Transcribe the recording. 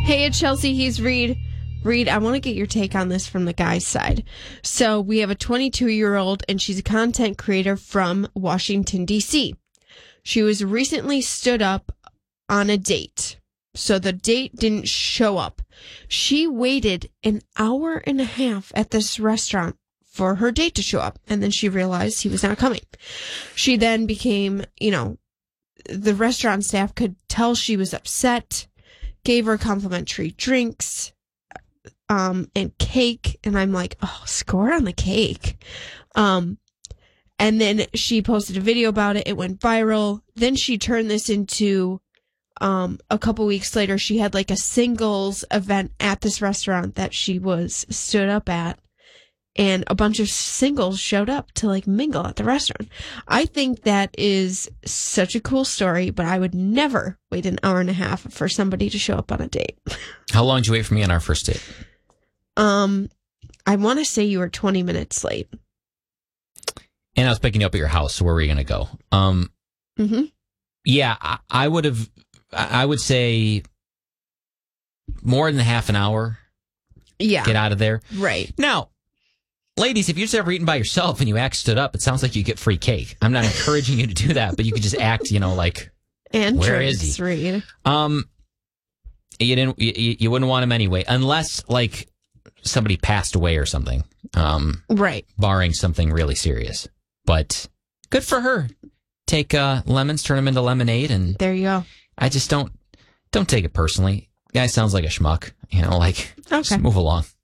Hey, it's Chelsea. He's Reed. Reed, I want to get your take on this from the guy's side. So we have a 22-year-old, and she's a content creator from Washington, D.C. She was recently stood up on a date. So the date didn't show up. She waited an hour and a half at this restaurant for her date to show up. And then she realized he was not coming. She then became, the restaurant staff could tell she was upset, gave her complimentary drinks, and cake. And I'm like, oh, score on the cake. And then she posted a video about it. It went viral. Then she turned this into, a couple weeks later, she had like a singles event at this restaurant that she was stood up at. And a bunch of singles showed up to like mingle at the restaurant. I think that is such a cool story, but I would never wait an hour and a half for somebody to show up on a date. How long did you wait for me on our first date? I want to say you were 20 minutes late. And I was picking you up at your house. So where were you going to go? Yeah, I would say more than half an hour. Yeah. Get out of there. Right. Now, ladies, if you've ever eaten by yourself and you act stood up, it sounds like you get free cake. I'm not encouraging you to do that, but you could just act, like, and where is he? Reed. You wouldn't want him anyway, unless like somebody passed away or something. Right. Barring something really serious. But good for her. Take lemons, turn them into lemonade, and there you go. I just don't take it personally. Guy sounds like a schmuck, okay. Just move along.